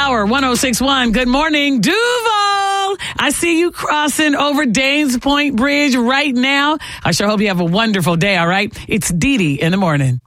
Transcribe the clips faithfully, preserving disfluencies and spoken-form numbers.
Power one oh six point one. Good morning, Duval. I see you crossing over Danes Point Bridge right now. I sure hope you have a wonderful day, all right? It's Dee Dee in the morning.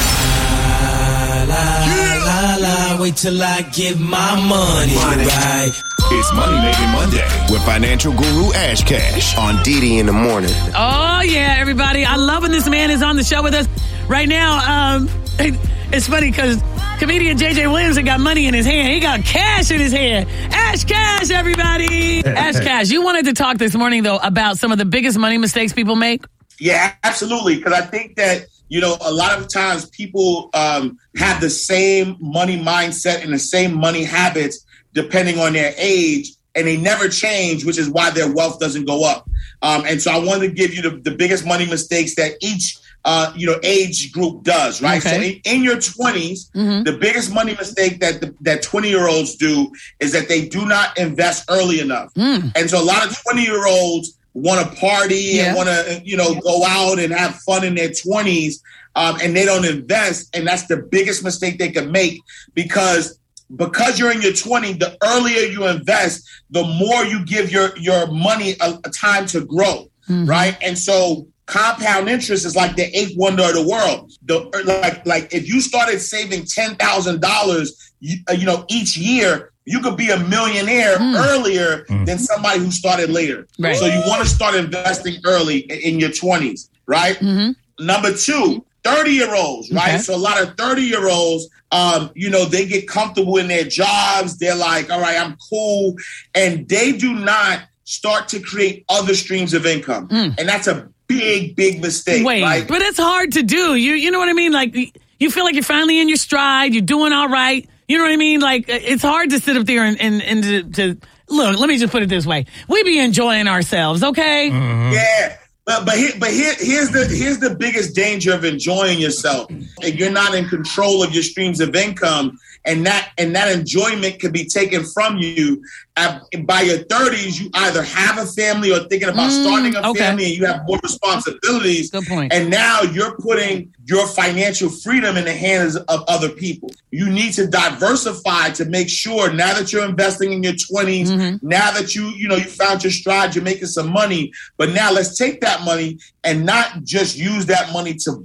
La, la, la, la, wait till I get my money, money. Right. It's Money Making Monday with financial guru Ash Cash on Dee Dee in the morning. Oh, yeah, everybody. I love when this man is on the show with us right now. Um, it's funny because comedian J J Williams got money in his hand. He got cash in his hand. Ash Cash, everybody. Ash Cash, you wanted to talk this morning, though, about some of the biggest money mistakes people make? Yeah, absolutely. Because I think that, you know, a lot of times people um, have the same money mindset and the same money habits depending on their age, and they never change, which is why their wealth doesn't go up. Um, and so I wanted to give you the, the biggest money mistakes that each, uh, you know, age group does, right? Okay. So in, in your twenties, mm-hmm. the biggest money mistake that the, that twenty-year-olds do is that they do not invest early enough. Mm. And so a lot of twenty-year-olds want to party yeah. and want to, you know, go out and have fun in their twenties, um, and they don't invest. And that's the biggest mistake they can make because Because you're in your twenties, the earlier you invest, the more you give your, your money a, a time to grow, mm-hmm. right? And so compound interest is like the eighth wonder of the world. The like like if you started saving ten thousand dollars, you, you know, each year, you could be a millionaire mm. earlier mm. than somebody who started later. Right. So you want to start investing early in your twenties, right? Mm-hmm. Number two, thirty-year-olds, right? Okay. So a lot of thirty-year-olds, um, you know, they get comfortable in their jobs. They're like, all right, I'm cool. And they do not start to create other streams of income. Mm. And that's a big, big mistake. Wait, right? But it's hard to do. You you know what I mean? Like, you feel like you're finally in your stride. You're doing all right. You know what I mean? Like, it's hard to sit up there and, and, and to, to, look, let me just put it this way. We be enjoying ourselves, okay? Mm-hmm. Yeah. But but here, but here, here's the here's the biggest danger of enjoying yourself. If you're not in control of your streams of income, and that and that enjoyment can be taken from you. At, by your thirties, you either have a family or thinking about mm, starting a okay. family, and you have more responsibilities. Good point. And now you're putting your financial freedom in the hands of other people. You need to diversify to make sure now that you're investing in your twenties, mm-hmm. now that you you know you found your stride, you're making some money. But now let's take that money and not just use that money to